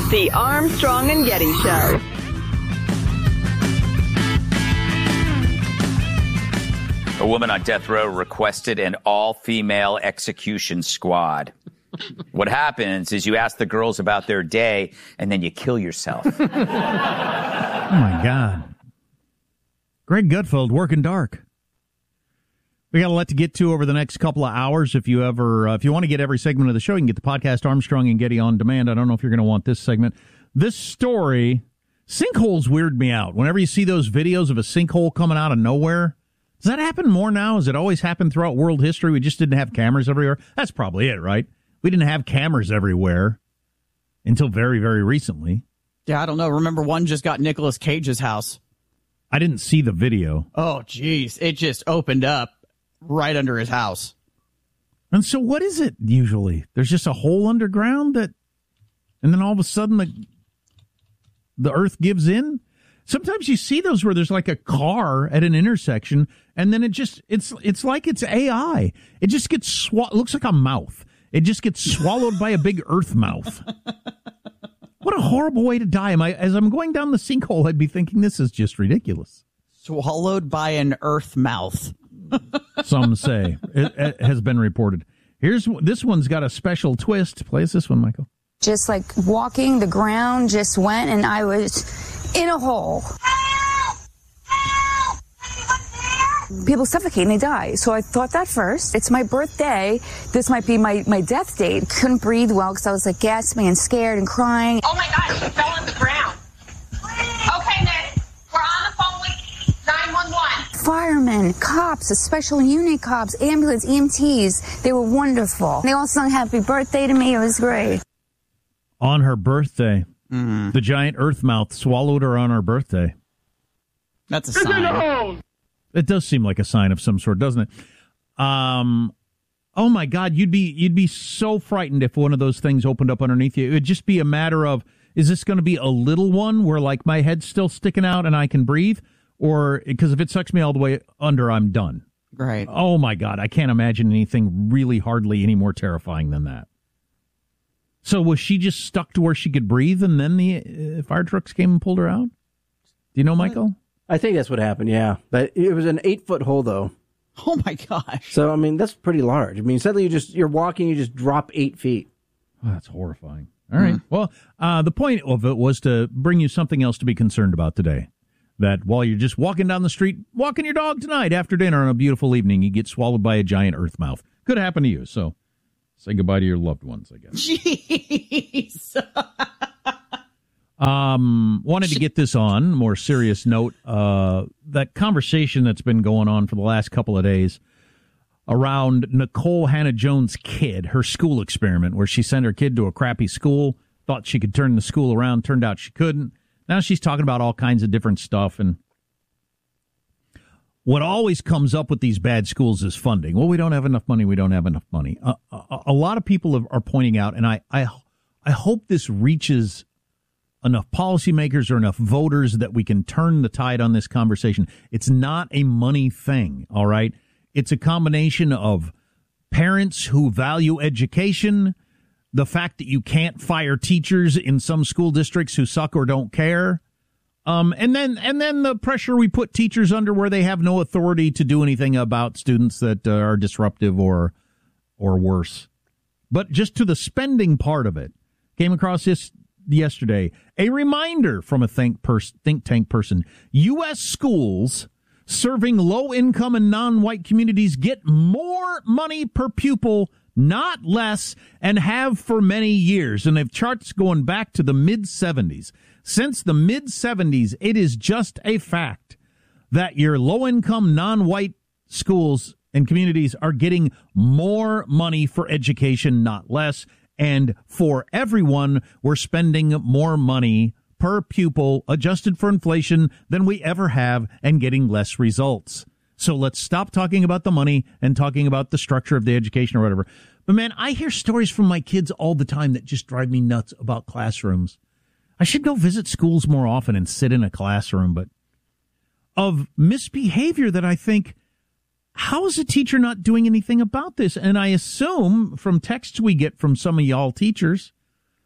The Armstrong and Getty Show. A woman on death row requested an all-female execution squad. What happens is you ask the girls about their day, and then you kill yourself. Oh, my God. Greg Gutfeld, working dark. We got a lot to get to over the next couple of hours. If you want to get every segment of the show, you can get the podcast Armstrong and Getty on demand. I don't know if you're going to want this segment. This story, sinkholes weird me out. Whenever you see those videos of a sinkhole coming out of nowhere, does that happen more now? Has it always happened throughout world history? We just didn't have cameras everywhere. That's probably it, right? We didn't have cameras everywhere until very, very recently. Yeah, I don't know. Remember, one just got Nicolas Cage's house. I didn't see the video. Oh, geez. It just opened up right under his house. And so what is it usually? There's just a hole underground and then all of a sudden the earth gives in? Sometimes you see those where there's like a car at an intersection, and then it's like it's AI. It just gets looks like a mouth. It just gets swallowed by a big earth mouth. What a horrible way to die. As I'm going down the sinkhole, I'd be thinking this is just ridiculous. Swallowed by an earth mouth. Some say. It has been reported. This one's got a special twist. Play us this one, Michael. Just like walking, the ground just went, and I was in a hole. People suffocate and they die. So I thought that first. It's my birthday. This might be my death date. Couldn't breathe well because I was like gasping and scared and crying. Oh my God, she fell on the ground. Okay, Ned, we're on the phone with 911. Firemen, cops, special unit cops, ambulance, EMTs. They were wonderful. They all sung happy birthday to me. It was great. On her birthday. Mm-hmm. The giant earth mouth swallowed her on her birthday. That's a sign. It does seem like a sign of some sort, doesn't it? Oh my God, you'd be so frightened if one of those things opened up underneath you. It would just be a matter of, is this going to be a little one where like my head's still sticking out and I can breathe? Or because if it sucks me all the way under, I'm done. Right. Oh my God, I can't imagine anything really hardly any more terrifying than that. So was she just stuck to where she could breathe and then the fire trucks came and pulled her out? Do you know, Michael? I think that's what happened, yeah. But it was an 8-foot hole, though. Oh, my gosh. So, I mean, that's pretty large. I mean, suddenly you're walking, you just drop 8 feet. Oh, that's horrifying. All right. Well, the point of it was to bring you something else to be concerned about today. That while you're just walking down the street, walking your dog tonight after dinner on a beautiful earthing, you get swallowed by a giant earth mouth. Could happen to you. So say goodbye to your loved ones, I guess. Jeez. Wanted to get this on, more serious note, that conversation that's been going on for the last couple of days around Nicole Hannah-Jones' kid, her school experiment, where she sent her kid to a crappy school, thought she could turn the school around, turned out she couldn't. Now she's talking about all kinds of different stuff, and what always comes up with these bad schools is funding. Well, we don't have enough money, we don't have enough money. A lot of people are pointing out, and I hope this reaches enough policymakers or enough voters that we can turn the tide on this conversation. It's not a money thing, all right? It's a combination of parents who value education, the fact that you can't fire teachers in some school districts who suck or don't care, and then the pressure we put teachers under where they have no authority to do anything about students that are disruptive or worse. But just to the spending part of it, came across this yesterday, a reminder from a think tank person. U.S. schools serving low-income and non-white communities get more money per pupil, not less, and have for many years. And they have charts going back to the mid-'70s. Since the mid-'70s, it is just a fact that your low-income, non-white schools and communities are getting more money for education, not less. And for everyone, we're spending more money per pupil, adjusted for inflation, than we ever have, and getting less results. So let's stop talking about the money and talking about the structure of the education or whatever. But, man, I hear stories from my kids all the time that just drive me nuts about classrooms. I should go visit schools more often and sit in a classroom, but of misbehavior that I think, how is a teacher not doing anything about this? And I assume from texts we get from some of y'all teachers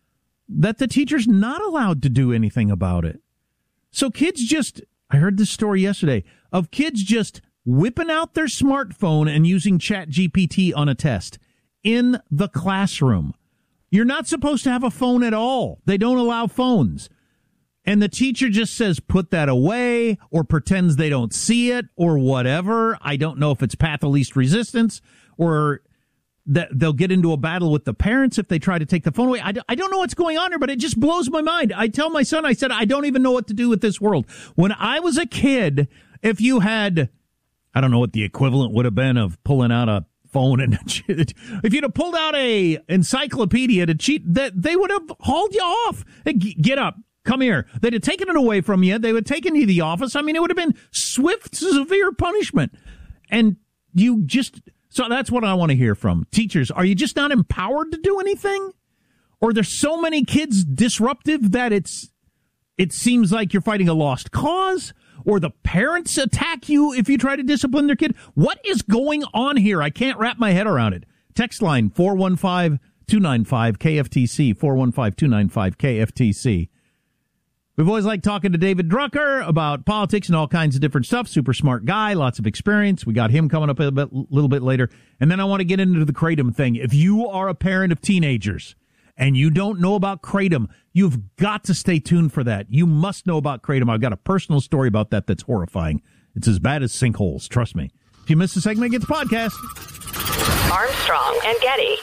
that the teacher's not allowed to do anything about it. So kids just, I heard this story yesterday, of kids just whipping out their smartphone and using ChatGPT on a test in the classroom. You're not supposed to have a phone at all. They don't allow phones. And the teacher just says, put that away, or pretends they don't see it, or whatever. I don't know if it's path of least resistance, or that they'll get into a battle with the parents if they try to take the phone away. I don't know what's going on here, but it just blows my mind. I tell my son, I said, I don't even know what to do with this world. When I was a kid, if you had, I don't know what the equivalent would have been of pulling out a phone, and if you'd have pulled out a encyclopedia to cheat, they would have hauled you off. Hey, get up. Come here. They'd have taken it away from you. They would have taken you to the office. I mean, it would have been swift, severe punishment. And you just, so that's what I want to hear from teachers. Are you just not empowered to do anything? Or there's so many kids disruptive that it seems like you're fighting a lost cause? Or the parents attack you if you try to discipline their kid? What is going on here? I can't wrap my head around it. Text line 415-295-KFTC, 415-295-KFTC. We've always liked talking to David Drucker about politics and all kinds of different stuff. Super smart guy, lots of experience. We got him coming up a little bit later. And then I want to get into the Kratom thing. If you are a parent of teenagers and you don't know about Kratom, you've got to stay tuned for that. You must know about Kratom. I've got a personal story about that that's horrifying. It's as bad as sinkholes, trust me. If you missed the segment, get the podcast. Armstrong and Getty.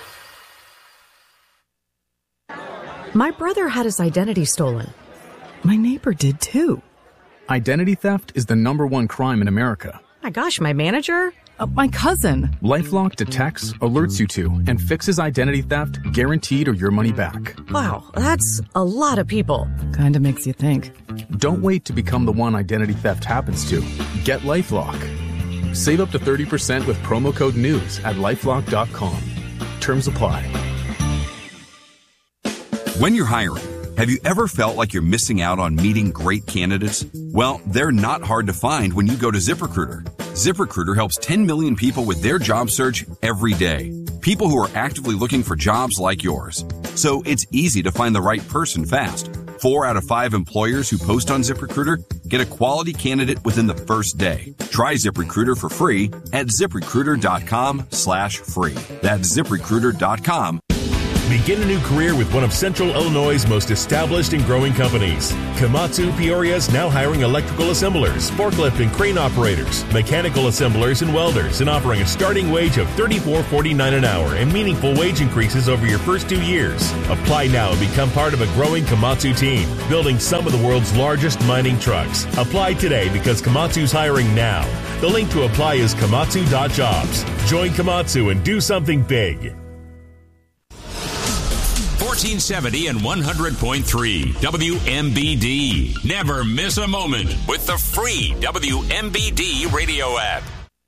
My brother had his identity stolen. My neighbor did too. Identity theft is the #1 crime in America. My gosh, my manager? My cousin. LifeLock detects, alerts you to, and fixes identity theft guaranteed or your money back. Wow, that's a lot of people. Kinda makes you think. Don't wait to become the one identity theft happens to. Get LifeLock. Save up to 30% with promo code NEWS at LifeLock.com. Terms apply. When you're hiring, have you ever felt like you're missing out on meeting great candidates? Well, they're not hard to find when you go to ZipRecruiter. ZipRecruiter helps 10 million people with their job search every day. People who are actively looking for jobs like yours. So it's easy to find the right person fast. 4 out of 5 employers who post on ZipRecruiter get a quality candidate within the first day. Try ZipRecruiter for free at ZipRecruiter.com/free. That's ZipRecruiter.com. Begin a new career with one of Central Illinois' most established and growing companies. Komatsu Peoria is now hiring electrical assemblers, forklift and crane operators, mechanical assemblers, and welders, and offering a starting wage of $34.49 an hour and meaningful wage increases over your first 2 years. Apply now and become part of a growing Komatsu team, building some of the world's largest mining trucks. Apply today because Komatsu's hiring now. The link to apply is komatsu.jobs. Join Komatsu and do something big. 1470 and 100.3 WMBD. Never miss a moment with the free WMBD radio app.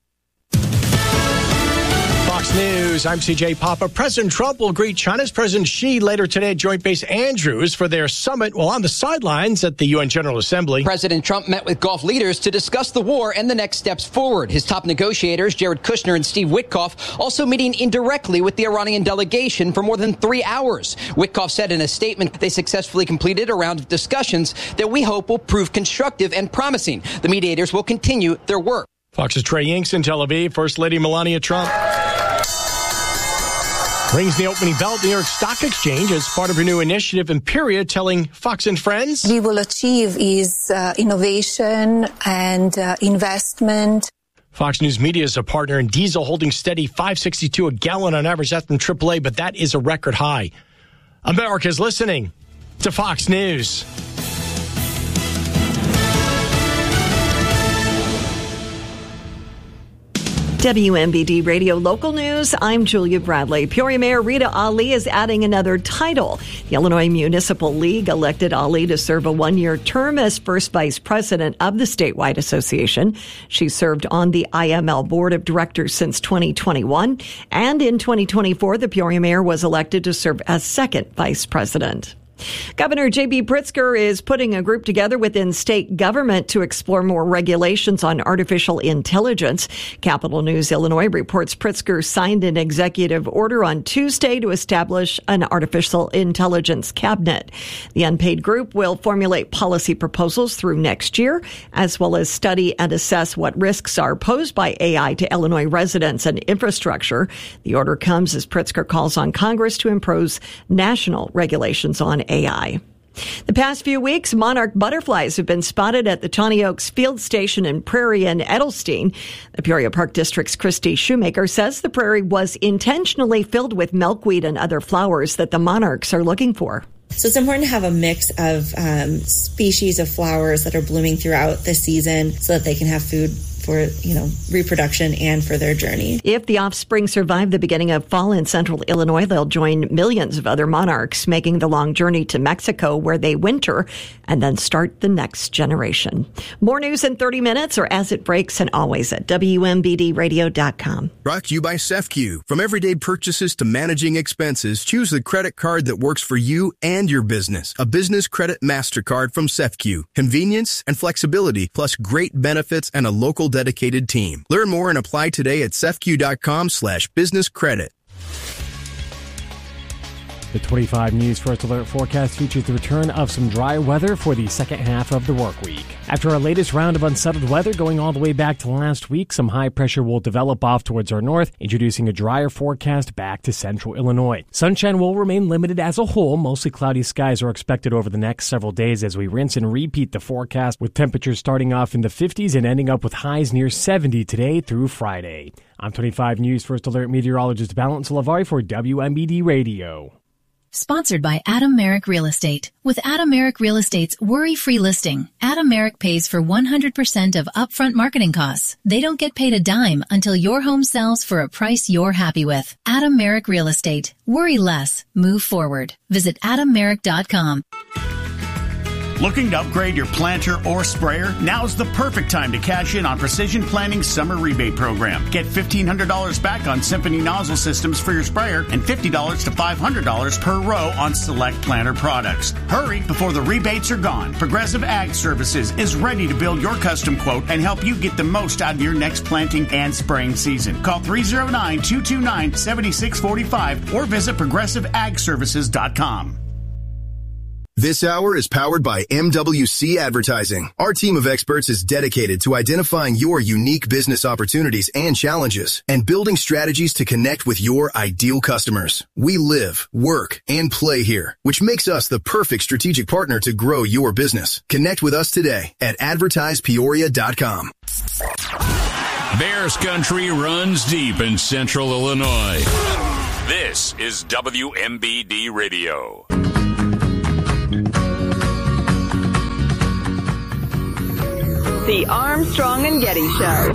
Fox News, I'm CJ Papa. President Trump will greet China's President Xi later today at Joint Base Andrews for their summit while on the sidelines at the UN General Assembly. President Trump met with Gulf leaders to discuss the war and the next steps forward. His top negotiators, Jared Kushner and Steve Witkoff, also meeting indirectly with the Iranian delegation for more than 3 hours. Witkoff said in a statement they successfully completed a round of discussions that we hope will prove constructive and promising. The mediators will continue their work. Fox's Trey Yingst in Tel Aviv. First Lady Melania Trump rings the opening bell at the New York Stock Exchange as part of her new initiative, Imperia, telling Fox and Friends. We will achieve is innovation and investment. Fox News Media is a partner in diesel holding steady $5.62 a gallon on average. That's from AAA, but that is a record high. America's listening to Fox News. WMBD Radio Local News, I'm Julia Bradley. Peoria Mayor Rita Ali is adding another title. The Illinois Municipal League elected Ali to serve a 1-year term as first vice president of the statewide association. She served on the IML board of directors since 2021. And in 2024, the Peoria mayor was elected to serve as second vice president. Governor J.B. Pritzker is putting a group together within state government to explore more regulations on artificial intelligence. Capital News Illinois reports Pritzker signed an executive order on Tuesday to establish an artificial intelligence cabinet. The unpaid group will formulate policy proposals through next year, as well as study and assess what risks are posed by AI to Illinois residents and infrastructure. The order comes as Pritzker calls on Congress to impose national regulations on AI. The past few weeks, monarch butterflies have been spotted at the Tawny Oaks Field Station in Prairie and Edelstein. The Peoria Park District's Christy Shoemaker says the prairie was intentionally filled with milkweed and other flowers that the monarchs are looking for. So it's important to have a mix of species of flowers that are blooming throughout the season so that they can have food for, reproduction and for their journey. If the offspring survive the beginning of fall in central Illinois, they'll join millions of other monarchs making the long journey to Mexico where they winter and then start the next generation. More news in 30 minutes or as it breaks and always at WMBDradio.com. Brought to you by CEFCU. From everyday purchases to managing expenses, choose the credit card that works for you and your business. A business credit MasterCard from CEFCU. Convenience and flexibility, plus great benefits and a local dedicated team. Learn more and apply today at cefq.com/business credit. The 25 News First Alert forecast features the return of some dry weather for the second half of the work week. After our latest round of unsettled weather going all the way back to last week, some high pressure will develop off towards our north, introducing a drier forecast back to central Illinois. Sunshine will remain limited as a whole. Mostly cloudy skies are expected over the next several days as we rinse and repeat the forecast, with temperatures starting off in the 50s and ending up with highs near 70 today through Friday. I'm 25 News First Alert meteorologist Balance Lavari for WMBD Radio. Sponsored by Adam Merrick Real Estate. With Adam Merrick Real Estate's worry-free listing, Adam Merrick pays for 100% of upfront marketing costs. They don't get paid a dime until your home sells for a price you're happy with. Adam Merrick Real Estate. Worry less. Move forward. Visit AdamMerrick.com. Looking to upgrade your planter or sprayer? Now's the perfect time to cash in on Precision Planning's summer rebate program. Get $1,500 back on Symphony nozzle systems for your sprayer and $50 to $500 per row on select planter products. Hurry before the rebates are gone. Progressive Ag Services is ready to build your custom quote and help you get the most out of your next planting and spraying season. Call 309-229-7645 or visit ProgressiveAgServices.com. This hour is powered by MWC Advertising. Our team of experts is dedicated to identifying your unique business opportunities and challenges and building strategies to connect with your ideal customers. We live, work, and play here, which makes us the perfect strategic partner to grow your business. Connect with us today at advertisepeoria.com. Bears country runs deep in central Illinois. This is WMBD Radio. The Armstrong and Getty Show.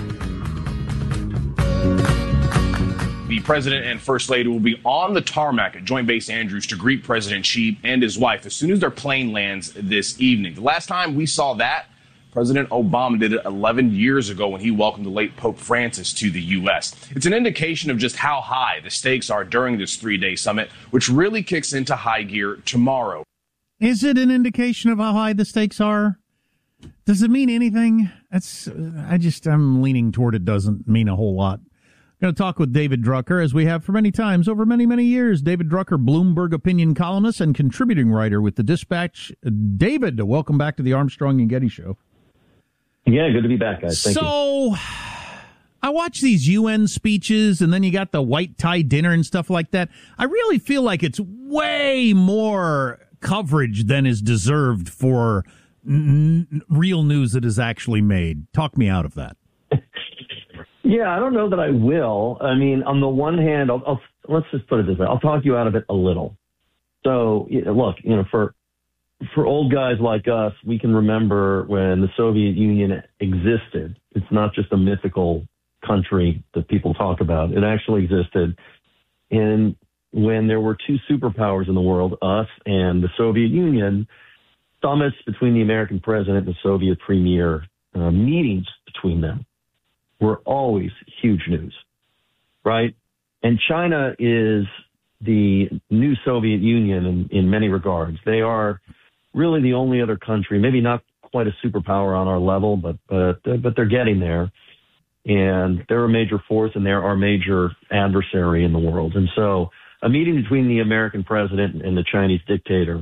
The President and First Lady will be on the tarmac at Joint Base Andrews to greet President Xi and his wife as soon as their plane lands this evening. The last time we saw that, President Obama did it 11 years ago when he welcomed the late Pope Francis to the U.S. It's an indication of just how high the stakes are during this three-day summit, which really kicks into high gear tomorrow. Is it an indication of how high the stakes are? Does it mean anything? I'm leaning toward it doesn't mean a whole lot. I'm going to talk with David Drucker, as we have for many times over many, many years. David Drucker, Bloomberg opinion columnist and contributing writer with the Dispatch. David, welcome back to the Armstrong and Getty Show. Yeah, good to be back, guys. Thank you. So, I watch these UN speeches, and then you got the white tie dinner and stuff like that. I really feel like it's way more coverage than is deserved for real news that is actually made. Talk me out of that. Yeah, I don't know that I will. I mean, on the one hand, let's just put it this way. I'll talk you out of it a little. So, look, for old guys like us, we can remember when the Soviet Union existed. It's not just a mythical country that people talk about. It actually existed. And when there were two superpowers in the world, us and the Soviet Union, summits between the American president and the Soviet premier, meetings between them were always huge news, right? And China is the new Soviet Union in many regards. They are really the only other country, maybe not quite a superpower on our level, but they're getting there. And they're a major force, and they're our major adversary in the world. And so a meeting between the American president and the Chinese dictator,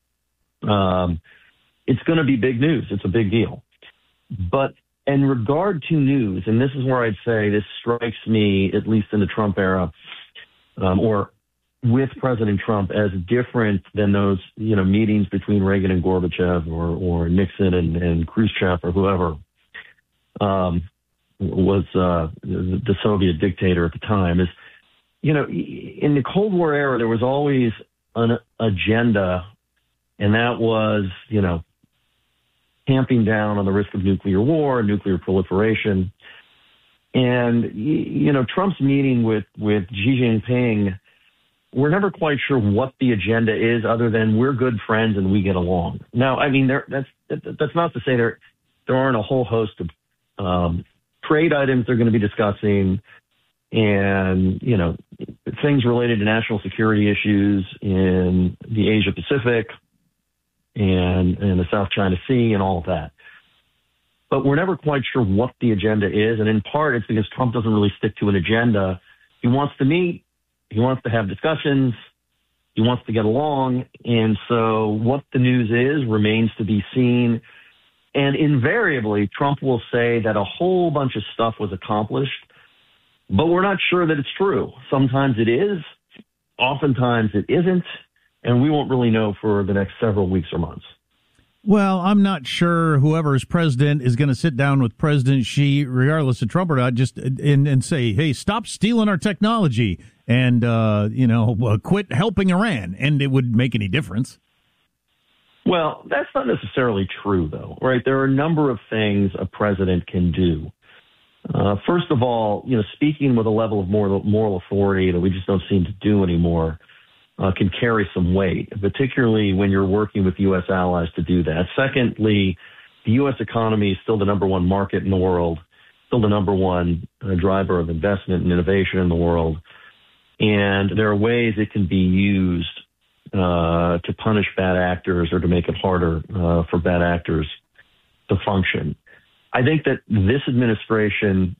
it's going to be big news. It's a big deal. But in regard to news, and this is where I'd say this strikes me, at least in the Trump era, or with President Trump, as different than those, meetings between Reagan and Gorbachev or Nixon and Khrushchev or whoever was the Soviet dictator at the time, is, in the Cold War era, there was always an agenda, and that was, tamping down on the risk of nuclear war, nuclear proliferation. And, Trump's meeting with Xi Jinping, we're never quite sure what the agenda is other than we're good friends and we get along. Now, I mean, that's not to say there aren't a whole host of trade items they're going to be discussing and, things related to national security issues in the Asia Pacific and the South China Sea and all of that. But we're never quite sure what the agenda is. And in part, it's because Trump doesn't really stick to an agenda. He wants to meet. He wants to have discussions. He wants to get along. And so what the news is remains to be seen. And invariably, Trump will say that a whole bunch of stuff was accomplished, but we're not sure that it's true. Sometimes it is. Oftentimes it isn't. And we won't really know for the next several weeks or months. Well, I'm not sure whoever is president is going to sit down with President Xi, regardless of Trump or not, just and say, hey, stop stealing our technology and, quit helping Iran. And it would make any difference. Well, that's not necessarily true, though, right? There are a number of things a president can do. First of all, speaking with a level of moral authority that we just don't seem to do anymore can carry some weight, particularly when you're working with U.S. allies to do that. Secondly, the U.S. economy is still the number one market in the world, still the number one driver of investment and innovation in the world. And there are ways it can be used to punish bad actors or to make it harder for bad actors to function. I think that this administration,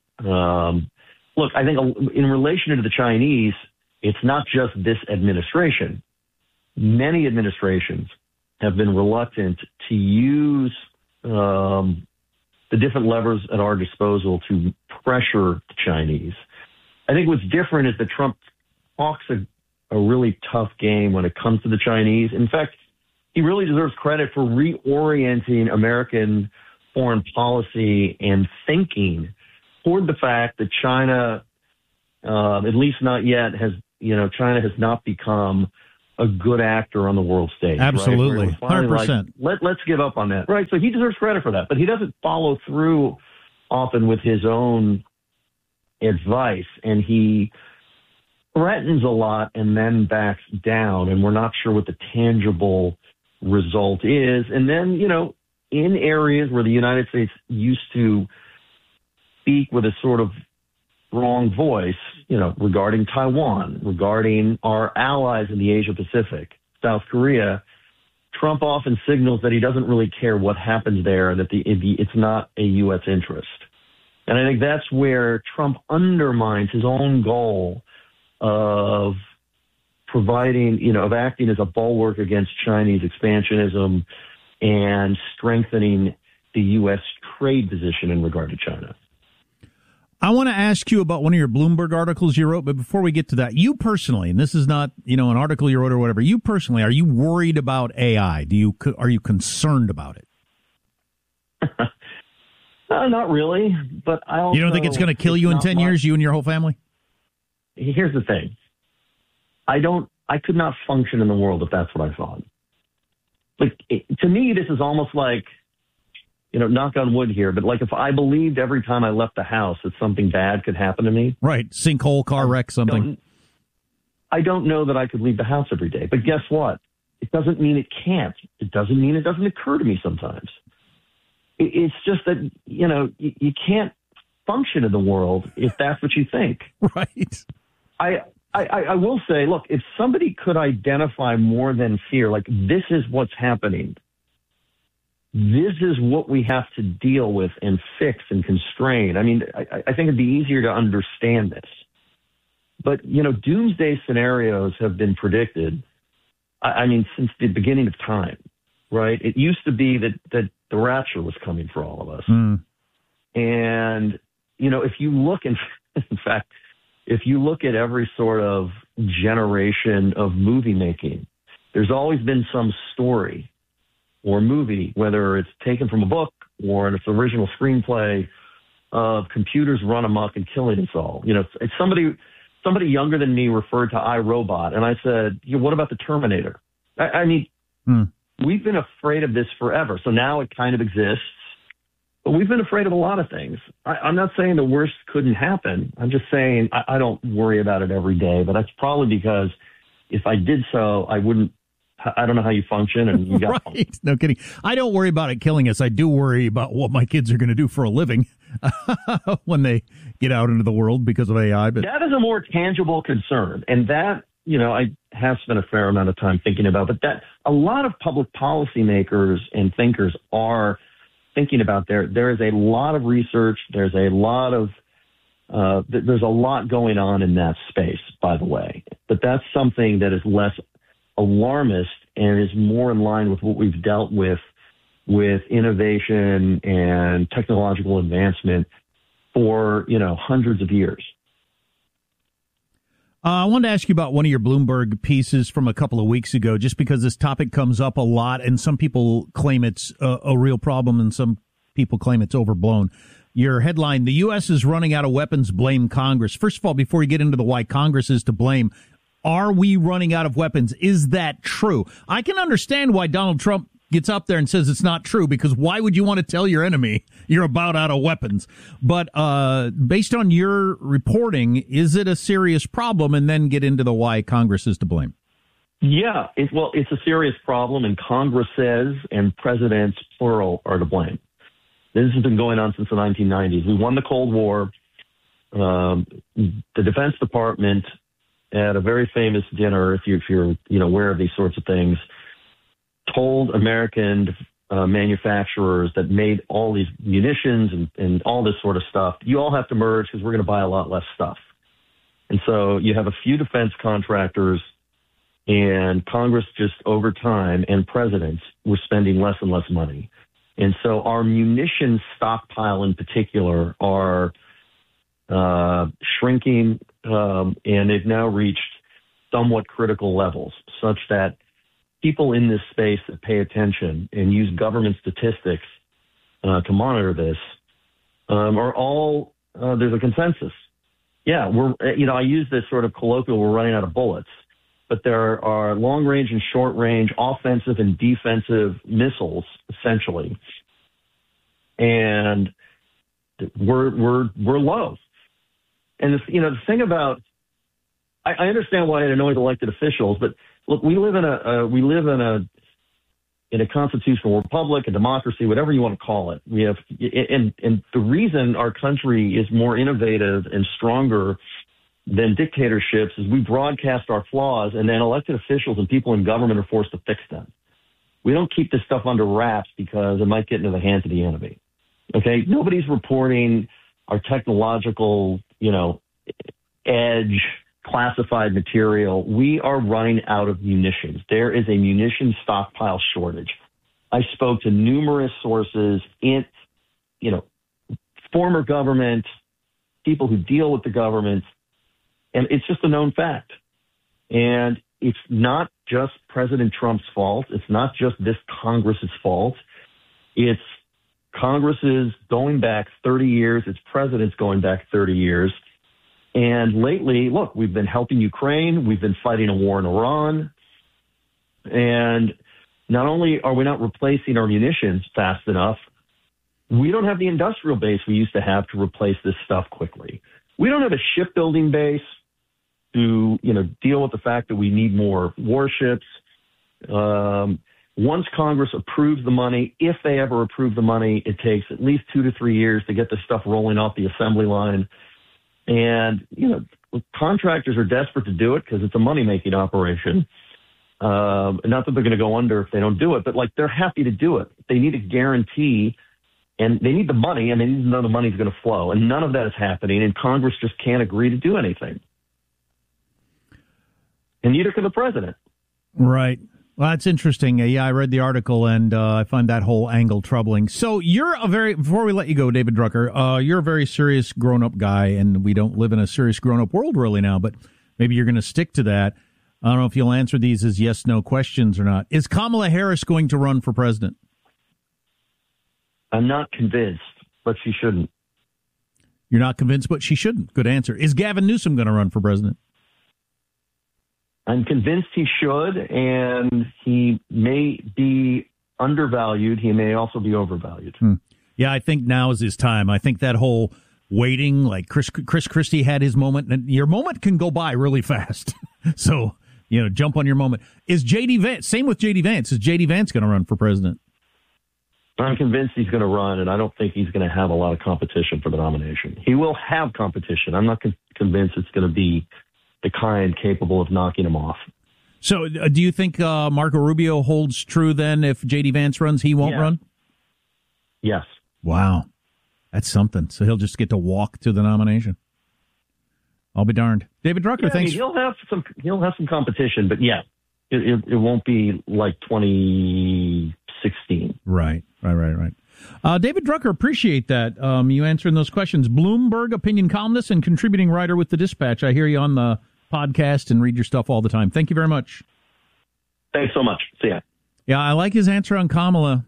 I think in relation to the Chinese, it's not just this administration. Many administrations have been reluctant to use the different levers at our disposal to pressure the Chinese. I think what's different is that Trump talks a really tough game when it comes to the Chinese. In fact, he really deserves credit for reorienting American foreign policy and thinking toward the fact that China, at least not yet, China has not become a good actor on the world stage. Absolutely. Right? 100%. Let's give up on that. Right. So he deserves credit for that, but he doesn't follow through often with his own advice, and he threatens a lot and then backs down, and we're not sure what the tangible result is. And then, in areas where the United States used to speak with a sort of strong voice, regarding Taiwan, regarding our allies in the Asia Pacific, South Korea, Trump often signals that he doesn't really care what happens there, that it's not a U.S. interest. And I think that's where Trump undermines his own goal of providing, of acting as a bulwark against Chinese expansionism and strengthening the U.S. trade position in regard to China. I want to ask you about one of your Bloomberg articles you wrote, but before we get to that, you personally, and this is not, an article you wrote or whatever, you personally, are you worried about AI? Are you concerned about it? Not really, but I also... You don't think it's going to kill you in 10 years, you and your whole family? Here's the thing. I could not function in the world if that's what I thought. To me, this is almost like, knock on wood here, but like if I believed every time I left the house that something bad could happen to me. Right. Sinkhole, car wreck, something. I don't know that I could leave the house every day. But guess what? It doesn't mean it can't. It doesn't mean it doesn't occur to me sometimes. It's just that, you can't function in the world if that's what you think. Right. I I will say, look, if somebody could identify more than fear, like this is what's happening, this is what we have to deal with and fix and constrain. I mean, I think it'd be easier to understand this. But, doomsday scenarios have been predicted, I mean, since the beginning of time, right? It used to be that the rapture was coming for all of us. And, if you look, in fact, if you look at every sort of generation of movie making, there's always been some story or movie, whether it's taken from a book or it's original screenplay of computers run amok and killing us all. It's somebody younger than me referred to iRobot, and I said, what about the Terminator? I mean, we've been afraid of this forever, so now it kind of exists. But we've been afraid of a lot of things. I'm not saying the worst couldn't happen. I'm just saying I don't worry about it every day, but that's probably because if I did so, I don't know how you function, and you got right. No kidding. I don't worry about it killing us. I do worry about what my kids are going to do for a living when they get out into the world because of AI. But that is a more tangible concern, and that I have spent a fair amount of time thinking about. But that a lot of public policymakers and thinkers are thinking about. There is a lot of research. There's a lot going on in that space, by the way. But that's something that is less alarmist and is more in line with what we've dealt with innovation and technological advancement for, hundreds of years. I wanted to ask you about one of your Bloomberg pieces from a couple of weeks ago, just because this topic comes up a lot, and some people claim it's a real problem and some people claim it's overblown. Your headline, "The U.S. is running out of weapons, blame Congress." First of all, before you get into the why Congress is to blame, are we running out of weapons? Is that true? I can understand why Donald Trump gets up there and says it's not true, because why would you want to tell your enemy you're about out of weapons? But based on your reporting, is it a serious problem? And then get into the why Congress is to blame. Yeah, it's a serious problem, and Congress says, and presidents, plural, are to blame. This has been going on since the 1990s. We won the Cold War. The Defense Department, at a very famous dinner, if you're aware of these sorts of things, told American manufacturers that made all these munitions and all this sort of stuff, you all have to merge because we're going to buy a lot less stuff. And so you have a few defense contractors, and Congress just over time and presidents were spending less and less money. And so our munitions stockpile in particular are shrinking, and they've now reached somewhat critical levels, such that people in this space that pay attention and use government statistics to monitor this are all, there's a consensus. Yeah, I use this sort of colloquial, we're running out of bullets, but there are long range and short range, offensive and defensive missiles, essentially. And we're low. And the thing about, I understand why it annoys elected officials, but look, we live in a constitutional republic, a democracy, whatever you want to call it. We have, and the reason our country is more innovative and stronger than dictatorships is we broadcast our flaws, and then elected officials and people in government are forced to fix them. We don't keep this stuff under wraps because it might get into the hands of the enemy. Okay, nobody's reporting our technological, edge, classified material. We are running out of munitions. There is a munition stockpile shortage. I spoke to numerous sources in, former government, people who deal with the government, and it's just a known fact. And it's not just President Trump's fault. It's not just this Congress's fault. It's Congress's going back 30 years. It's presidents going back 30 years. And lately, look, we've been helping Ukraine. We've been fighting a war in Iran. And not only are we not replacing our munitions fast enough, we don't have the industrial base we used to have to replace this stuff quickly. We don't have a shipbuilding base to, deal with the fact that we need more warships. Once Congress approves the money, if they ever approve the money, it takes at least 2 to 3 years to get this stuff rolling off the assembly line. And, contractors are desperate to do it because it's a money-making operation. Not that they're going to go under if they don't do it, but like they're happy to do it. They need a guarantee, and they need the money, and they need to know the money's going to flow. And none of that is happening, and Congress just can't agree to do anything. And neither can the president. Right. Well, that's interesting. Yeah, I read the article, and I find that whole angle troubling. So before we let you go, David Drucker, you're a very serious grown-up guy, and we don't live in a serious grown-up world really now, but maybe you're going to stick to that. I don't know if you'll answer these as yes/no questions or not. Is Kamala Harris going to run for president? I'm not convinced, but she shouldn't. You're not convinced, but she shouldn't. Good answer. Is Gavin Newsom going to run for president? I'm convinced he should, and he may be undervalued. He may also be overvalued. Yeah, I think now is his time. I think that whole waiting, like Chris Christie had his moment, and your moment can go by really fast. So, jump on your moment. Is J.D. Vance, same with J.D. Vance, is J.D. Vance going to run for president? I'm convinced he's going to run, and I don't think he's going to have a lot of competition for the nomination. He will have competition. I'm not convinced it's going to be the kind capable of knocking him off. So do you think Marco Rubio holds true then? If J.D. Vance runs, he won't run? Yes. Wow. That's something. So he'll just get to walk to the nomination. I'll be darned. David Drucker, thanks. He'll have some competition, but it won't be like 2016. Right. David Drucker, appreciate that. You answering those questions. Bloomberg opinion columnist and contributing writer with the Dispatch. I hear you on the podcast and read your stuff all the time. Thank you very much. Thanks so much. See ya. Yeah, I like his answer on Kamala.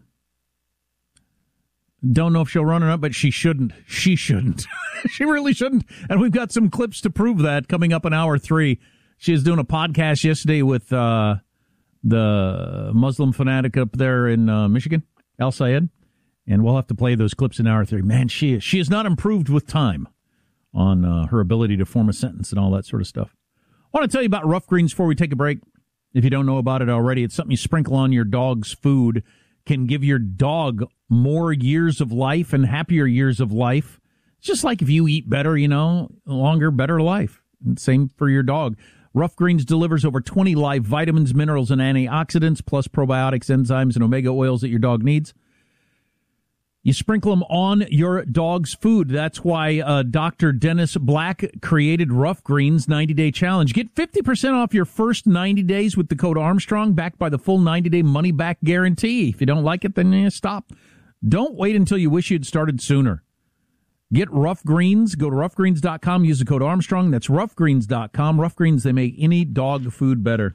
Don't know if she'll run or not, but she shouldn't. She shouldn't. She really shouldn't. And we've got some clips to prove that coming up in hour 3. She was doing a podcast yesterday with the Muslim fanatic up there in Michigan, Al Sayed. And we'll have to play those clips in hour 3. Man, she has not improved with time on her ability to form a sentence and all that sort of stuff. I want to tell you about Rough Greens before we take a break. If you don't know about it already, it's something you sprinkle on your dog's food. Can give your dog more years of life and happier years of life. It's just like if you eat better, longer, better life. And same for your dog. Rough Greens delivers over 20 live vitamins, minerals, and antioxidants, plus probiotics, enzymes, and omega oils that your dog needs. You sprinkle them on your dog's food. That's why Dr. Dennis Black created Rough Greens 90-Day Challenge. Get 50% off your first 90 days with the code Armstrong, backed by the full 90-day money-back guarantee. If you don't like it, then stop. Don't wait until you wish you'd started sooner. Get Rough Greens. Go to roughgreens.com. Use the code Armstrong. That's roughgreens.com. Rough Greens, they make any dog food better.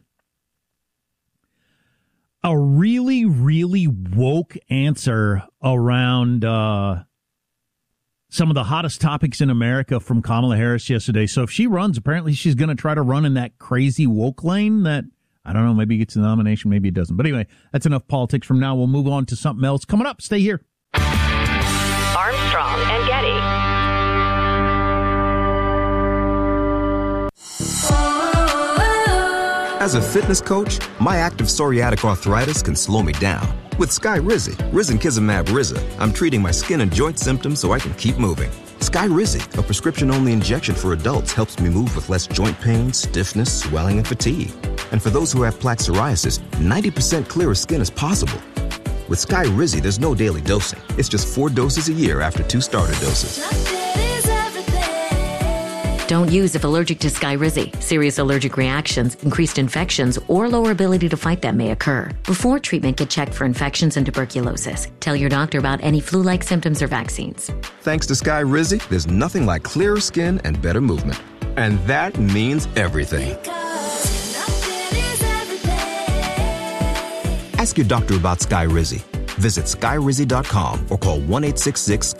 A really, really woke answer around some of the hottest topics in America from Kamala Harris yesterday. So if she runs, apparently she's going to try to run in that crazy woke lane that, I don't know, maybe gets the nomination, maybe it doesn't. But anyway, that's enough politics from now. We'll move on to something else. Coming up, stay here. Armstrong and Getty. As a fitness coach, my active psoriatic arthritis can slow me down. With Skyrizi, Risankizumab Riza, I'm treating my skin and joint symptoms so I can keep moving. Skyrizi, a prescription-only injection for adults, helps me move with less joint pain, stiffness, swelling, and fatigue. And for those who have plaque psoriasis, 90% clearer skin is possible. With Skyrizi, there's no daily dosing. It's just 4 doses a year after 2 starter doses. Don't use if allergic to Skyrizi. Serious allergic reactions, increased infections, or lower ability to fight them may occur. Before treatment, get checked for infections and tuberculosis. Tell your doctor about any flu-like symptoms or vaccines. Thanks to Skyrizi, there's nothing like clearer skin and better movement. And that means everything. Ask your doctor about Skyrizi. Visit Skyrizi.com or call 1-866-SKY-RIZI to learn more.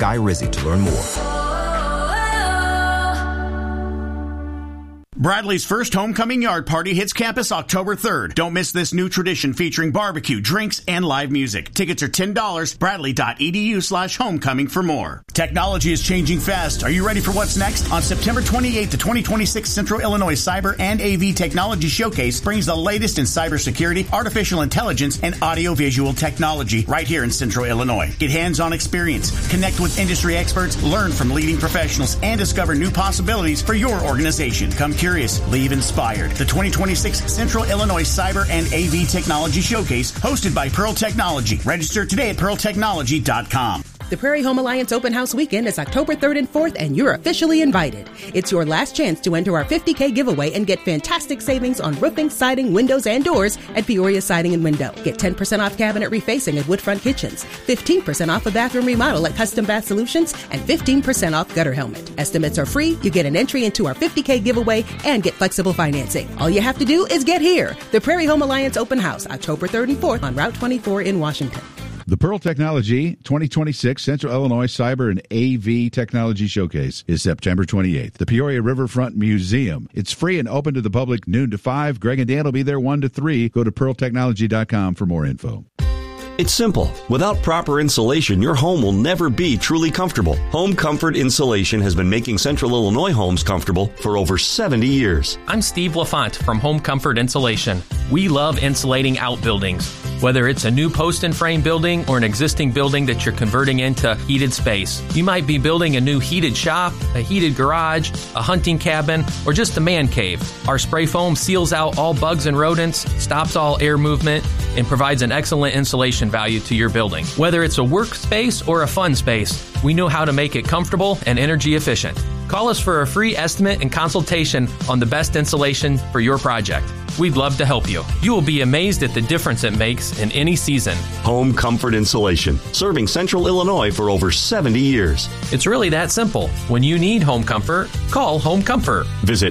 Bradley's first homecoming yard party hits campus October 3rd. Don't miss this new tradition featuring barbecue, drinks, and live music. Tickets are $10. Bradley.edu/homecoming for more. Technology is changing fast. Are you ready for what's next? On September 28th, the 2026 Central Illinois Cyber and AV Technology Showcase brings the latest in cybersecurity, artificial intelligence, and audiovisual technology right here in Central Illinois. Get hands-on experience, connect with industry experts, learn from leading professionals, and discover new possibilities for your organization. Come curious, leave inspired. The 2026 Central Illinois Cyber and AV Technology Showcase, hosted by Pearl Technology. Register today at pearltechnology.com. The Prairie Home Alliance Open House Weekend is October 3rd and 4th, and you're officially invited. It's your last chance to enter our $50K giveaway and get fantastic savings on roofing, siding, windows, and doors at Peoria Siding and Window. Get 10% off cabinet refacing at Woodfront Kitchens, 15% off a bathroom remodel at Custom Bath Solutions, and 15% off gutter helmet. Estimates are free. You get an entry into our $50K giveaway and get flexible financing. All you have to do is get here. The Prairie Home Alliance Open House, October 3rd and 4th on Route 24 in Washington. The Pearl Technology 2026 Central Illinois Cyber and AV Technology Showcase is September 28th. The Peoria Riverfront Museum. It's free and open to the public noon to 5. Greg and Dan will be there 1 to 3. Go to pearltechnology.com for more info. It's simple. Without proper insulation, your home will never be truly comfortable. Home Comfort Insulation has been making Central Illinois homes comfortable for over 70 years. I'm Steve LaFont from Home Comfort Insulation. We love insulating outbuildings. Whether it's a new post and frame building or an existing building that you're converting into heated space. You might be building a new heated shop, a heated garage, a hunting cabin, or just a man cave. Our spray foam seals out all bugs and rodents, stops all air movement, and provides an excellent insulation value to your building. Whether it's a workspace or a fun space, we know how to make it comfortable and energy efficient. Call us for a free estimate and consultation on the best insulation for your project. We'd love to help you. You will be amazed at the difference it makes in any season. Home Comfort Insulation, serving Central Illinois for over 70 years. It's really that simple. When you need home comfort, call Home Comfort. Visit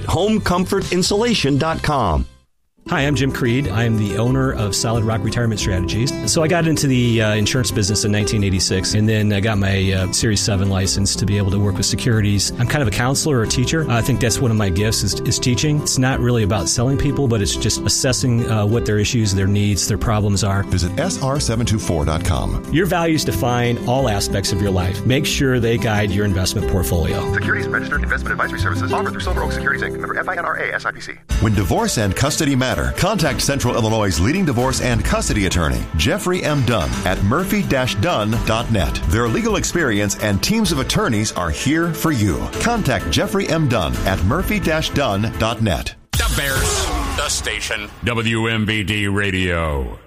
homecomfortinsulation.com. Hi, I'm Jim Creed. I am the owner of Solid Rock Retirement Strategies. So I got into the insurance business in 1986, and then I got my Series 7 license to be able to work with securities. I'm kind of a counselor or a teacher. I think that's one of my gifts is teaching. It's not really about selling people, but it's just assessing what their issues, their needs, their problems are. Visit sr724.com. Your values define all aspects of your life. Make sure they guide your investment portfolio. Securities and registered investment advisory services offered through Silver Oak Securities Inc. Member FINRA SIPC. When divorce and custody matter, contact Central Illinois' leading divorce and custody attorney, Jeffrey M. Dunn, at murphy-dunn.net. Their legal experience and teams of attorneys are here for you. Contact Jeffrey M. Dunn at murphy-dunn.net. The Bears, the station, WMBD Radio.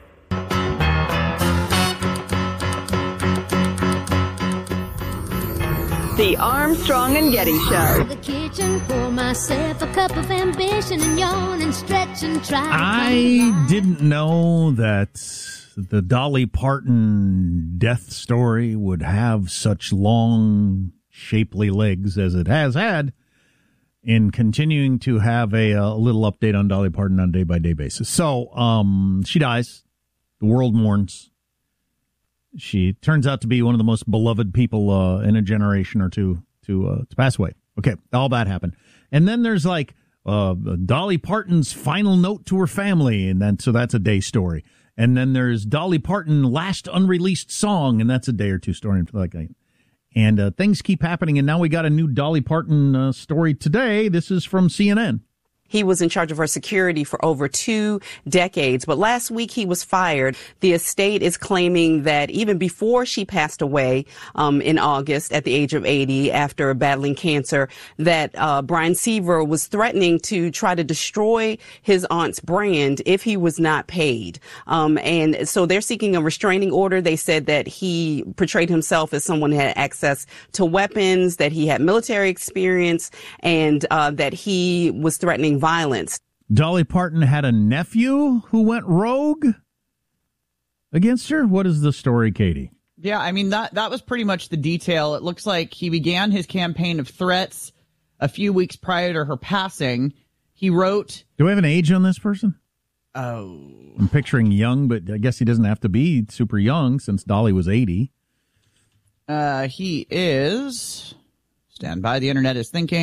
The Armstrong and Getty Show. The kitchen, pour myself a cup of ambition and yawn and stretch and try. I didn't know that the Dolly Parton death story would have such long, shapely legs as it has had, in continuing to have a little update on Dolly Parton on a day-by-day basis. So she dies. The world mourns. She turns out to be one of the most beloved people in a generation or two to pass away. Okay, all that happened. And then there's like Dolly Parton's final note to her family, and then so that's a day story. And then there's Dolly Parton last unreleased song, and that's a day or two story. And things keep happening, and now we got a new Dolly Parton story today. This is from CNN. He was in charge of her security for over 2 decades, but last week he was fired. The estate is claiming that even before she passed away in August at the age of 80 after battling cancer, that Brian Seaver was threatening to try to destroy his aunt's brand if he was not paid. And so they're seeking a restraining order. They said that he portrayed himself as someone who had access to weapons, that he had military experience, and that he was threatening violence. Dolly Parton had a nephew who went rogue against her? What is the story, Katie? Yeah, I mean, that was pretty much the detail. It looks like he began his campaign of threats a few weeks prior to her passing. He wrote... Do we have an age on this person? Oh. I'm picturing young, but I guess he doesn't have to be super young since Dolly was 80. He is... Stand by, the internet is thinking...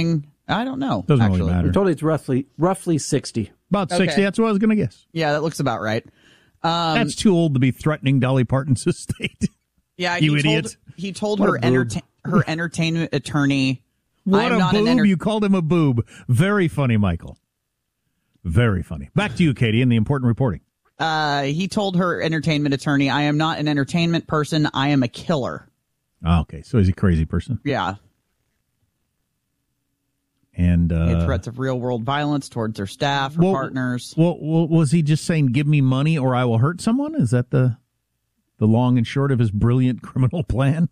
I don't know. Doesn't really matter. I'm told it's roughly 60. About 60, that's what I was going to guess. Yeah, that looks about right. That's too old to be threatening Dolly Parton's estate. Yeah, you idiot. He told her entertainment attorney. What a boob. You called him a boob. Very funny, Michael. Very funny. Back to you, Katie, in the important reporting. He told her entertainment attorney, I am not an entertainment person. I am a killer. Oh, okay, so he's a crazy person. Yeah. And threats of real-world violence towards their staff or partners. Well, was he just saying, give me money or I will hurt someone? Is that the long and short of his brilliant criminal plan?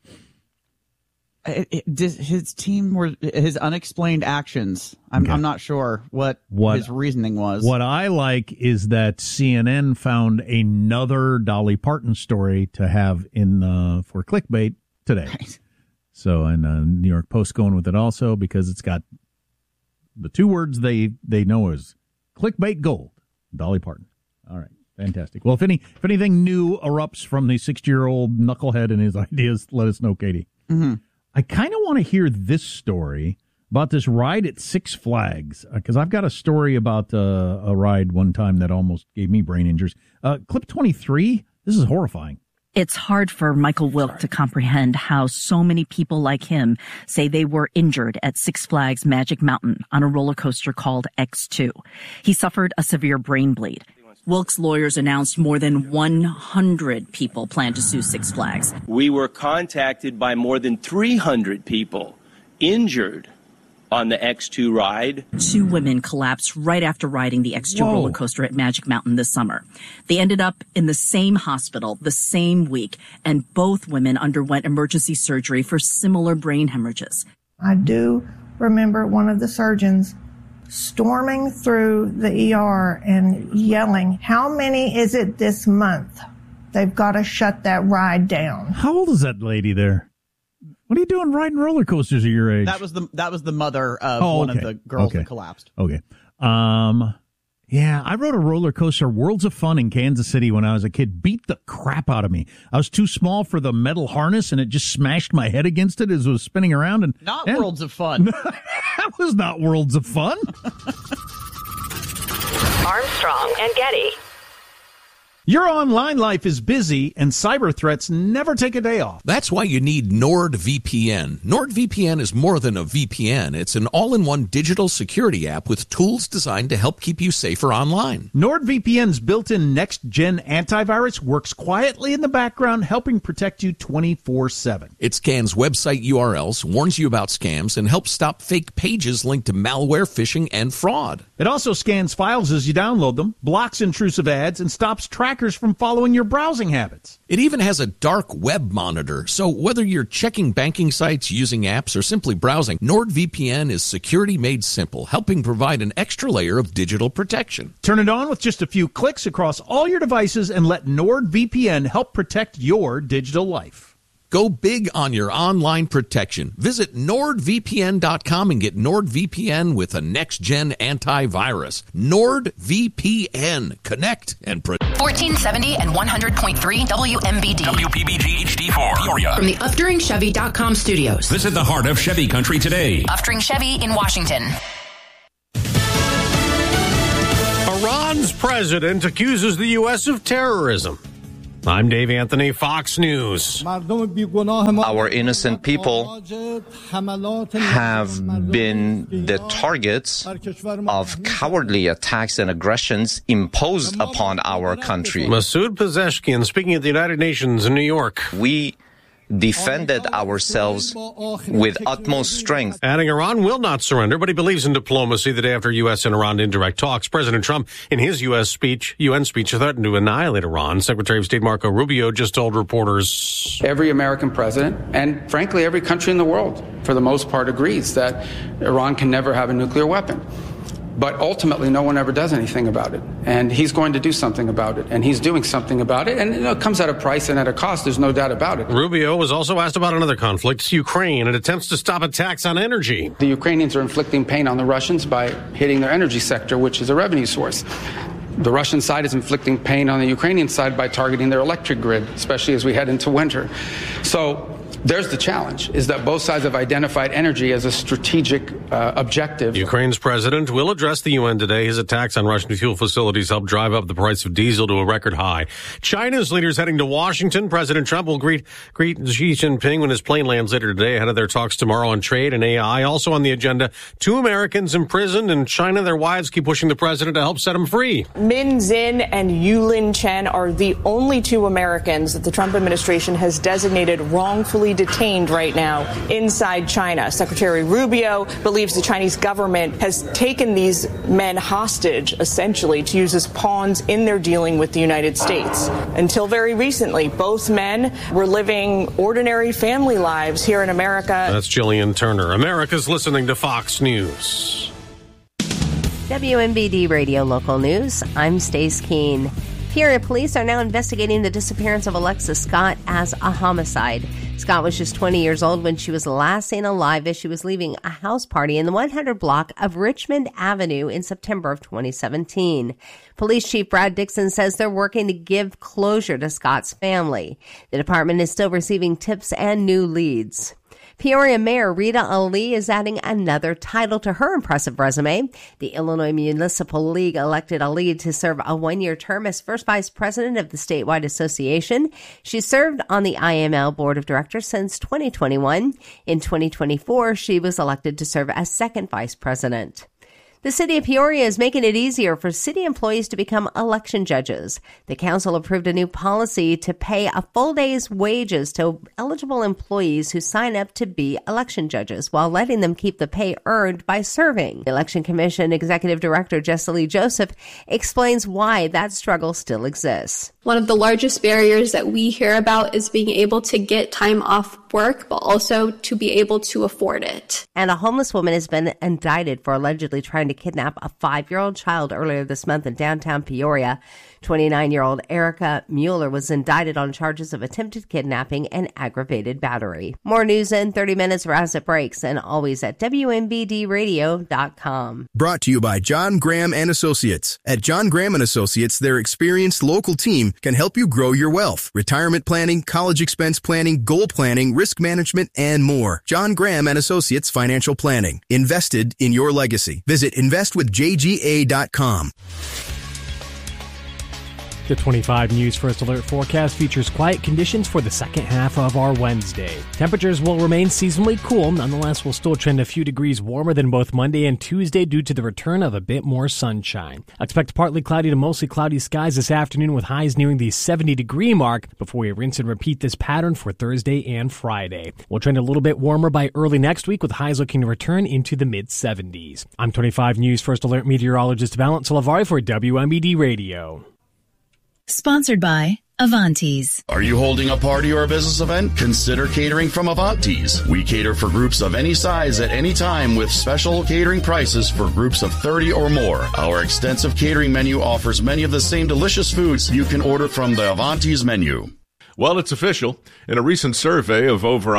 His team were his unexplained actions. I'm not sure what his reasoning was. What I like is that CNN found another Dolly Parton story to have in for clickbait today. Right. So, and New York Post going with it also because it's got the two words they know as clickbait gold. Dolly Parton. All right. Fantastic. Well, if anything new erupts from the 60-year-old knucklehead and his ideas, let us know, Katie. Mm-hmm. I kind of want to hear this story about this ride at Six Flags, because I've got a story about a ride one time that almost gave me brain injuries. Clip 23, this is horrifying. It's hard for Michael Wilk to comprehend how so many people like him say they were injured at Six Flags Magic Mountain on a roller coaster called X2. He suffered a severe brain bleed. Wilk's lawyers announced more than 100 people plan to sue Six Flags. We were contacted by more than 300 people injured on the X2 ride. 2 women collapsed right after riding the X2 roller coaster at Magic Mountain this summer. They ended up in the same hospital the same week, and both women underwent emergency surgery for similar brain hemorrhages. I do remember one of the surgeons storming through the ER and yelling, "How many is it this month? They've got to shut that ride down." How old is that lady there? What are you doing riding roller coasters at your age? That was the mother of one of the girls that collapsed. Okay. Yeah, I rode a roller coaster, Worlds of Fun in Kansas City when I was a kid. Beat the crap out of me. I was too small for the metal harness, and it just smashed my head against it as it was spinning around. And Worlds of Fun. That was not Worlds of Fun. Armstrong and Getty. Your online life is busy, and cyber threats never take a day off. That's why you need NordVPN. NordVPN is more than a VPN. It's an all-in-one digital security app with tools designed to help keep you safer online. NordVPN's built-in next-gen antivirus works quietly in the background, helping protect you 24/7. It scans website URLs, warns you about scams, and helps stop fake pages linked to malware, phishing, and fraud. It also scans files as you download them, blocks intrusive ads, and stops trackers from following your browsing habits. It even has a dark web monitor, so whether you're checking banking sites, using apps, or simply browsing, NordVPN is security made simple, helping provide an extra layer of digital protection. Turn it on with just a few clicks across all your devices and let NordVPN help protect your digital life. Go big on your online protection. Visit NordVPN.com and get NordVPN with a next-gen antivirus. NordVPN. Connect and protect. 1470 and 100.3 WMBD. WPBG HD4. Peoria. From the UfteringChevy.com studios. Visit the heart of Chevy country today. Uftering Chevy in Washington. Iran's president accuses the U.S. of terrorism. I'm Dave Anthony, Fox News. Our innocent people have been the targets of cowardly attacks and aggressions imposed upon our country. Masoud Pezeshkian speaking at the United Nations in New York. We defended ourselves with utmost strength. Adding Iran will not surrender, but he believes in diplomacy. The day after U.S. and Iran indirect talks, President Trump, in his UN speech, threatened to annihilate Iran. Secretary of State Marco Rubio just told reporters, every American president, and frankly every country in the world, for the most part, agrees that Iran can never have a nuclear weapon. But ultimately, no one ever does anything about it. And he's going to do something about it. And he's doing something about it. And it comes at a price and at a cost. There's no doubt about it. Rubio was also asked about another conflict, Ukraine, and attempts to stop attacks on energy. The Ukrainians are inflicting pain on the Russians by hitting their energy sector, which is a revenue source. The Russian side is inflicting pain on the Ukrainian side by targeting their electric grid, especially as we head into winter. So There's the challenge, is that both sides have identified energy as a strategic objective. Ukraine's president will address the UN today. His attacks on Russian fuel facilities helped drive up the price of diesel to a record high. China's leaders heading to Washington. President Trump will greet Xi Jinping when his plane lands later today ahead of their talks tomorrow on trade and AI. Also on the agenda, 2 Americans imprisoned in China. Their wives keep pushing the president to help set them free. Min Zin and Yulin Chen are the only 2 Americans that the Trump administration has designated wrongfully detained right now inside China. Secretary Rubio believes the Chinese government has taken these men hostage, essentially, to use as pawns in their dealing with the United States. Until very recently, both men were living ordinary family lives here in America. That's Jillian Turner. America's listening to Fox News. WMBD Radio Local News. I'm Stace Keene. Peoria police are now investigating the disappearance of Alexis Scott as a homicide. Scott was just 20 years old when she was last seen alive as she was leaving a house party in the 100 block of Richmond Avenue in September of 2017. Police Chief Brad Dixon says they're working to give closure to Scott's family. The department is still receiving tips and new leads. Peoria Mayor Rita Ali is adding another title to her impressive resume. The Illinois Municipal League elected Ali to serve a 1-year term as first vice president of the statewide association. She served on the IML board of directors since 2021. In 2024, she was elected to serve as second vice president. The city of Peoria is making it easier for city employees to become election judges. The council approved a new policy to pay a full day's wages to eligible employees who sign up to be election judges while letting them keep the pay earned by serving. The Election Commission Executive Director Jessica Joseph explains why that struggle still exists. One of the largest barriers that we hear about is being able to get time off work, but also to be able to afford it. And a homeless woman has been indicted for allegedly trying to kidnap a 5-year-old child earlier this month in downtown Peoria. 29-year-old Erica Mueller was indicted on charges of attempted kidnapping and aggravated battery. More news in 30 minutes or as it breaks, and always at WMBDradio.com. Brought to you by John Graham and Associates. At John Graham and Associates, their experienced local team can help you grow your wealth. Retirement planning, college expense planning, goal planning, risk management, and more. John Graham and Associates Financial Planning. Invested in your legacy. Visit investwithjga.com. The 25 News First Alert forecast features quiet conditions for the second half of our Wednesday. Temperatures will remain seasonally cool. Nonetheless, we'll still trend a few degrees warmer than both Monday and Tuesday due to the return of a bit more sunshine. Expect partly cloudy to mostly cloudy skies this afternoon with highs nearing the 70-degree mark before we rinse and repeat this pattern for Thursday and Friday. We'll trend a little bit warmer by early next week with highs looking to return into the mid-70s. I'm 25 News First Alert meteorologist Valent Salavari for WMBD Radio. Sponsored by Avantes. Are you holding a party or a business event? Consider catering from Avantes. We cater for groups of any size at any time with special catering prices for groups of 30 or more. Our extensive catering menu offers many of the same delicious foods you can order from the Avantes menu. Well, it's official. In a recent survey of over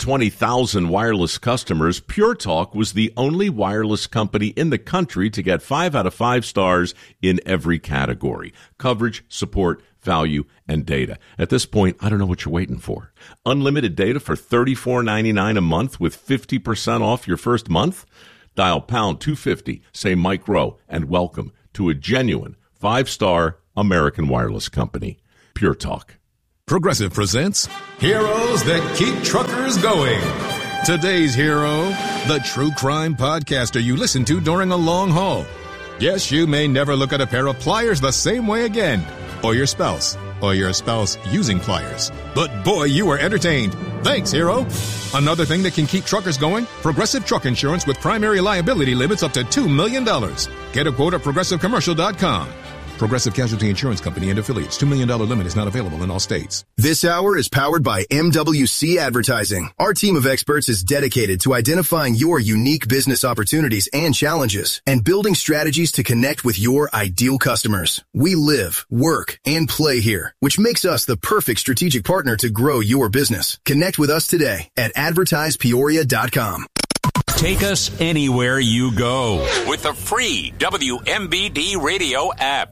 120,000 wireless customers, Pure Talk was the only wireless company in the country to get 5 out of 5 stars in every category: coverage, support, value, and data. At this point, I don't know what you're waiting for. Unlimited data for $34.99 a month with 50% off your first month? Dial pound 250, say Mike Rowe, and welcome to a genuine 5-star American wireless company. Pure Talk. Progressive presents Heroes That Keep Truckers Going. Today's hero, the true crime podcaster you listen to during a long haul. Yes, you may never look at a pair of pliers the same way again, or your spouse using pliers. But boy, you were entertained. Thanks, hero. Another thing that can keep truckers going, Progressive Truck Insurance with primary liability limits up to $2 million. Get a quote at progressivecommercial.com. Progressive Casualty Insurance Company and affiliates. $2 million limit is not available in all states. This hour is powered by MWC Advertising. Our team of experts is dedicated to identifying your unique business opportunities and challenges and building strategies to connect with your ideal customers. We live, work, and play here, which makes us the perfect strategic partner to grow your business. Connect with us today at advertisepeoria.com. Take us anywhere you go with the free WMBD radio app.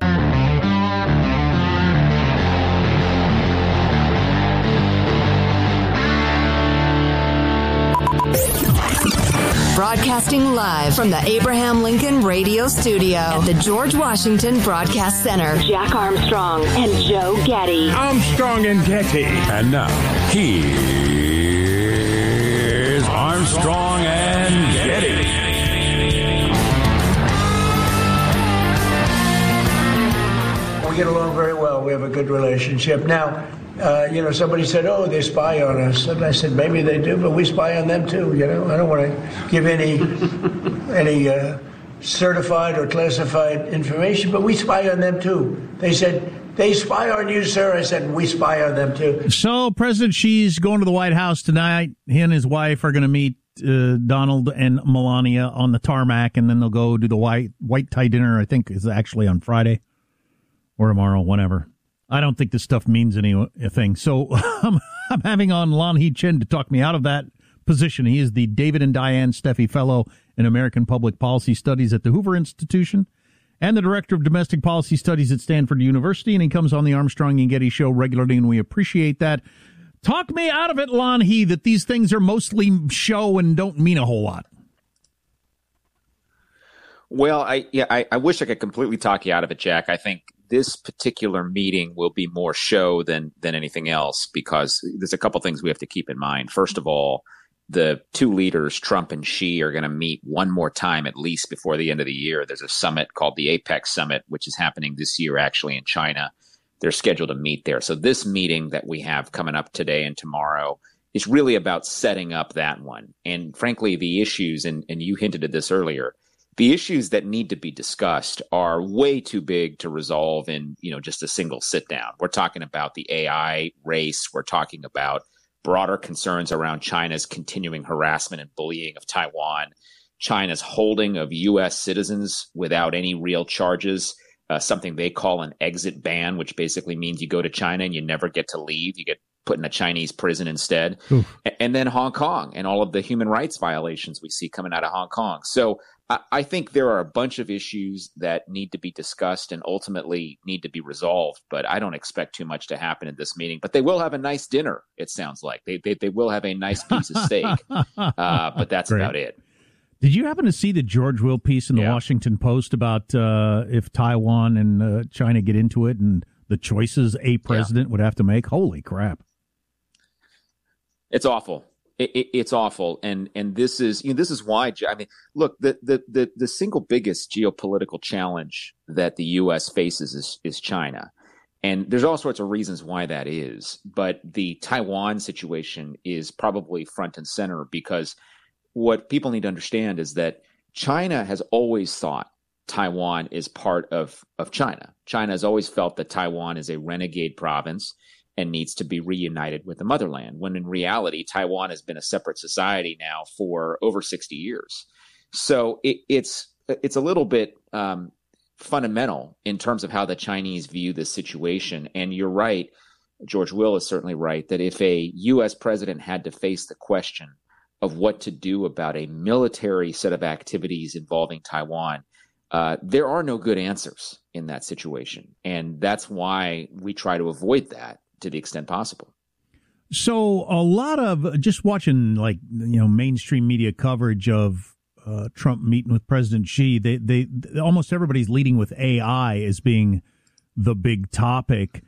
Broadcasting live from the Abraham Lincoln Radio Studio at the George Washington Broadcast Center. Jack Armstrong and Joe Getty. Armstrong and Getty. And now, here's Armstrong and Getty. We get along very well. We have a good relationship. Now, somebody said, "Oh, they spy on us," and I said, "Maybe they do, but we spy on them too." I don't want to give any certified or classified information, but we spy on them too. They said, "They spy on you, sir." I said, "We spy on them too." So President Xi's going to the White House tonight. He and his wife are going to meet Donald and Melania on the tarmac, and then they'll go do the white tie dinner. I think is actually on Friday or tomorrow, whenever. I don't think this stuff means anything. So I'm having on Lan Hee Chen to talk me out of that position. He is the David and Diane Steffi Fellow in American Public Policy Studies at the Hoover Institution and the Director of Domestic Policy Studies at Stanford University. And he comes on the Armstrong and Getty Show regularly, and we appreciate that. Talk me out of it, Lan Hee, that these things are mostly show and don't mean a whole lot. Well, I wish I could completely talk you out of it, Jack. I think this particular meeting will be more show than anything else, because there's a couple things we have to keep in mind. First of all, the two leaders, Trump and Xi, are going to meet one more time at least before the end of the year. There's a summit called the APEC Summit, which is happening this year actually in China. They're scheduled to meet there. So this meeting that we have coming up today and tomorrow is really about setting up that one. And frankly, the issues, and you hinted at this earlier, the issues that need to be discussed are way too big to resolve in, just a single sit down. We're talking about the AI race. We're talking about broader concerns around China's continuing harassment and bullying of Taiwan, China's holding of U.S. citizens without any real charges, something they call an exit ban, which basically means you go to China and you never get to leave. You get put in a Chinese prison instead. And then Hong Kong and all of the human rights violations we see coming out of Hong Kong. So I think there are a bunch of issues that need to be discussed and ultimately need to be resolved, but I don't expect too much to happen in this meeting. But they will have a nice dinner, it sounds like. They will have a nice piece of steak, but that's Great. About it. Did you happen to see the George Will piece in the Washington Post about if Taiwan and China get into it and the choices a president would have to make? Holy crap. It's awful. It's awful, and this is why. I mean, look, the single biggest geopolitical challenge that the U.S. faces is China, and there's all sorts of reasons why that is. But the Taiwan situation is probably front and center, because what people need to understand is that China has always thought Taiwan is part of China. China has always felt that Taiwan is a renegade province and needs to be reunited with the motherland, when in reality, Taiwan has been a separate society now for over 60 years. So it's a little bit fundamental in terms of how the Chinese view this situation. And you're right, George Will is certainly right, that if a U.S. president had to face the question of what to do about a military set of activities involving Taiwan, there are no good answers in that situation. And that's why we try to avoid that to the extent possible. So a lot of just watching mainstream media coverage of Trump meeting with President Xi, they almost everybody's leading with AI as being the big topic.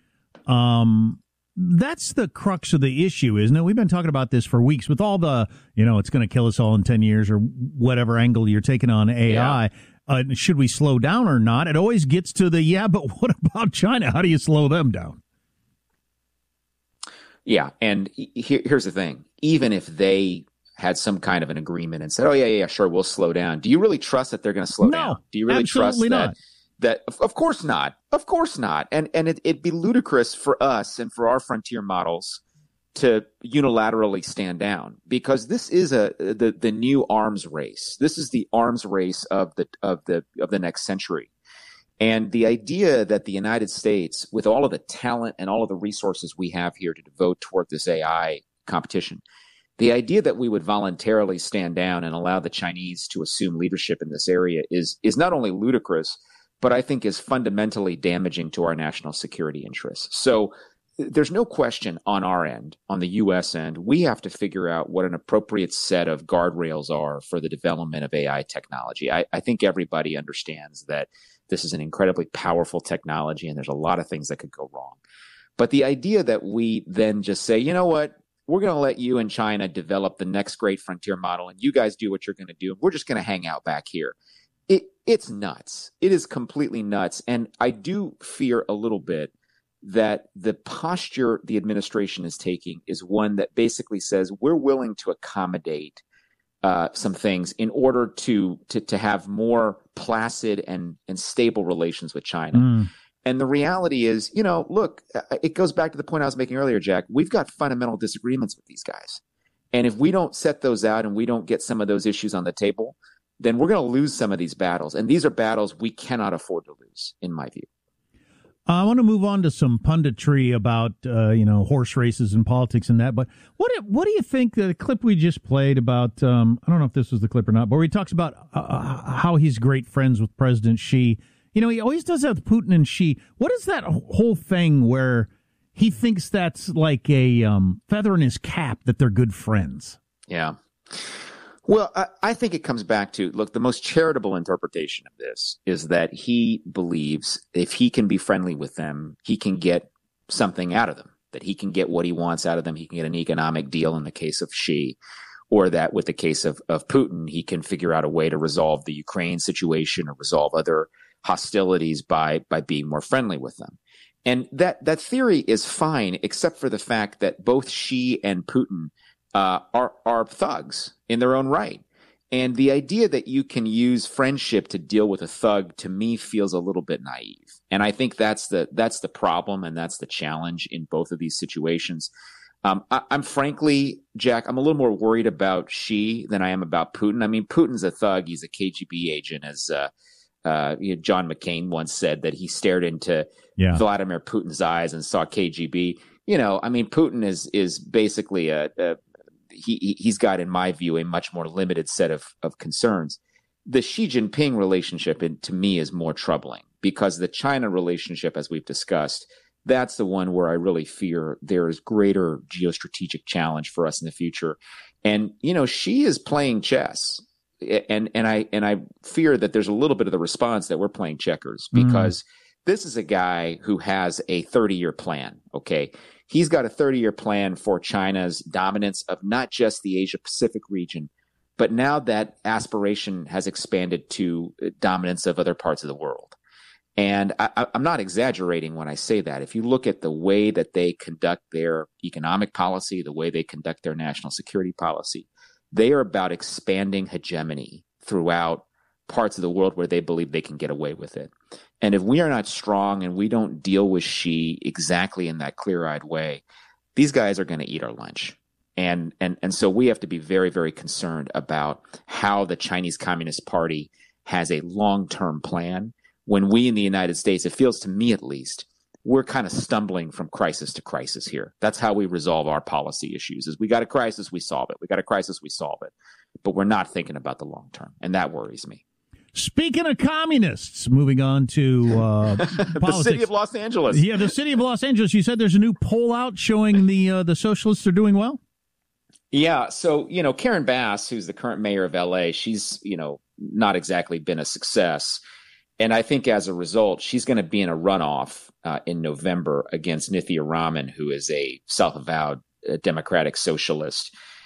That's the crux of the issue, isn't it? We've been talking about this for weeks with all the, it's going to kill us all in 10 years or whatever angle you're taking on AI. Yeah. Should we slow down or not? It always gets to but what about China? How do you slow them down? Yeah, and here's the thing. Even if they had some kind of an agreement and said, oh, yeah, sure, we'll slow down, do you really trust that they're going to slow down? Do you really trust that? Of course not. Of course not. And it'd be ludicrous for us and for our frontier models to unilaterally stand down, because this is the new arms race. This is the arms race of the next century. And the idea that the United States, with all of the talent and all of the resources we have here to devote toward this AI competition, the idea that we would voluntarily stand down and allow the Chinese to assume leadership in this area is not only ludicrous, but I think is fundamentally damaging to our national security interests. So there's no question on our end, on the U.S. end, we have to figure out what an appropriate set of guardrails are for the development of AI technology. I think everybody understands that this is an incredibly powerful technology and there's a lot of things that could go wrong. But the idea that we then just say, you know what, we're going to let you and China develop the next great frontier model and you guys do what you're going to do. And we're just going to hang out back here. It's nuts. It is completely nuts. And I do fear a little bit that the posture the administration is taking is one that basically says we're willing to accommodate some things in order to have more placid and stable relations with China. And the reality is, look, it goes back to the point I was making earlier, Jack. We've got fundamental disagreements with these guys. And if we don't set those out and we don't get some of those issues on the table, then we're going to lose some of these battles. And these are battles we cannot afford to lose, in my view. I want to move on to some punditry about, horse races and politics and that. But what do you think the clip we just played about, I don't know if this was the clip or not, but where he talks about how he's great friends with President Xi. He always does that with Putin and Xi. What is that whole thing where he thinks that's like a feather in his cap that they're good friends? Yeah. Well, I think it comes back to, look, the most charitable interpretation of this is that he believes if he can be friendly with them, he can get something out of them, that he can get what he wants out of them. He can get an economic deal in the case of Xi, or that with the case of Putin, he can figure out a way to resolve the Ukraine situation or resolve other hostilities by being more friendly with them. And that theory is fine, except for the fact that both Xi and Putin are thugs in their own right. And the idea that you can use friendship to deal with a thug, to me, feels a little bit naive. And I think that's the problem, and that's the challenge in both of these situations. I'm frankly, Jack, I'm a little more worried about Xi than I am about Putin. I mean, Putin's a thug. He's a KGB agent, as John McCain once said, that he stared into Vladimir Putin's eyes and saw KGB. Putin is basically he's got, in my view, a much more limited set of concerns. The Xi Jinping relationship, to me, is more troubling because the China relationship, as we've discussed, that's the one where I really fear there is greater geostrategic challenge for us in the future. And, Xi is playing chess. And I fear that there's a little bit of the response that we're playing checkers because this is a guy who has a 30-year plan. Okay. He's got a 30-year plan for China's dominance of not just the Asia Pacific region, but now that aspiration has expanded to dominance of other parts of the world. And I'm not exaggerating when I say that. If you look at the way that they conduct their economic policy, the way they conduct their national security policy, they are about expanding hegemony throughout parts of the world where they believe they can get away with it. And if we are not strong and we don't deal with Xi exactly in that clear-eyed way, these guys are going to eat our lunch. And so we have to be very, very concerned about how the Chinese Communist Party has a long-term plan. When we in the United States, it feels to me at least, we're kind of stumbling from crisis to crisis here. That's how we resolve our policy issues. Is we got a crisis, we solve it. We got a crisis, we solve it. But we're not thinking about the long term, and that worries me. Speaking of communists, moving on to the city of Los Angeles. Yeah, the city of Los Angeles. You said there's a new poll out showing the socialists are doing well? Yeah. So, Karen Bass, who's the current mayor of L.A., she's, not exactly been a success. And I think as a result, she's going to be in a runoff in November against Nithya Raman, who is a self-avowed democratic socialist.